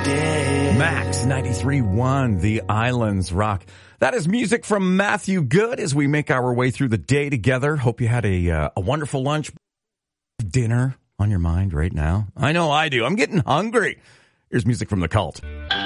Max 93.1, The Islands Rock. That is music from Matthew Good as we make our way through the day together. Hope you had a wonderful lunch, dinner on your mind right now. I know I do. I'm getting hungry. Here's music from The Cult.